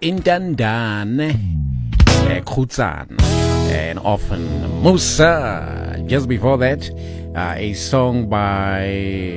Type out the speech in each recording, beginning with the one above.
Intandane, Khutsana, and often Musa. Just before that, a song by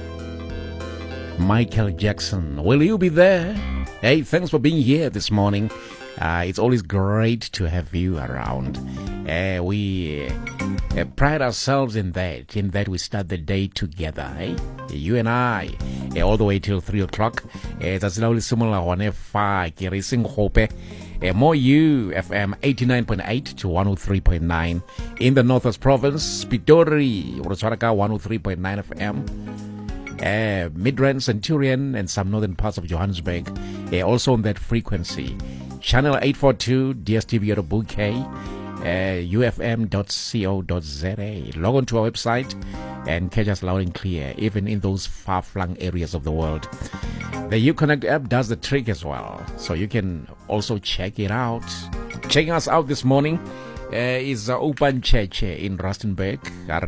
Michael Jackson. Will you be there? Hey, thanks for being here this morning. It's always great to have you around. We pride ourselves in that we start the day together. Eh? You and I, all the way till 3 o'clock. That's slowly similar on F5, Racing Hope. More you, FM 89.8 to 103.9 in the Northwest Province. Pitori, 103.9 FM. Midrand, Centurion, and some northern parts of Johannesburg, also on that frequency. Channel 842, DSTV at Bouquet, ufm.co.za. Log on to our website and catch us loud and clear, even in those far-flung areas of the world. The Uconnect app does the trick as well, so you can also check it out. Checking us out this morning is Open Church in Rustenburg.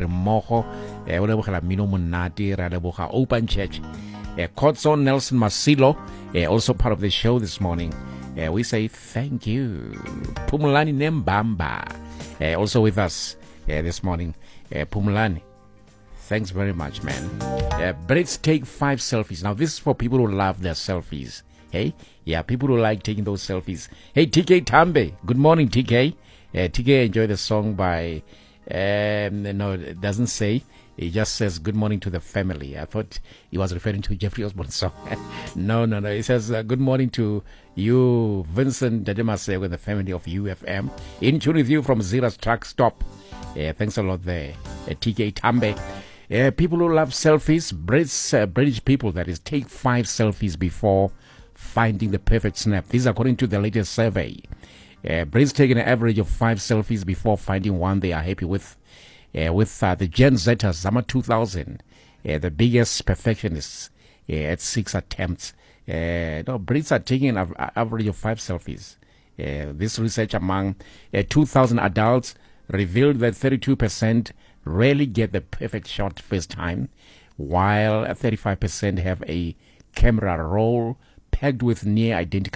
Open Church. Kotson Nelson Masilo, also part of the show this morning. We say thank you. Pumulani Nembamba, also with us this morning. Pumulani, thanks very much, man. Brits take 5 selfies. Now, this is for people who love their selfies. Hey, yeah, people who like taking those selfies. Hey, TK Tambe, good morning, TK. TK, enjoy the song by, no, it doesn't say. It just says good morning to the family. I thought he was referring to Jeffrey Osborne's song. No. It says good morning to you, Vincent Dademase, with the family of UFM. In tune with you from Zira's Truck Stop. Thanks a lot there. TK Tambe. People who love selfies, British people, that is, take 5 selfies before finding the perfect snap. This is according to the latest survey. Brits take an average of 5 selfies before finding one they are happy with. With the Gen Zers, Zama 2000, the biggest perfectionists at 6 attempts. Brits are taking an average of 5 selfies. This research among 2,000 adults revealed that 32% rarely get the perfect shot first time, while 35% have a camera roll packed with near identical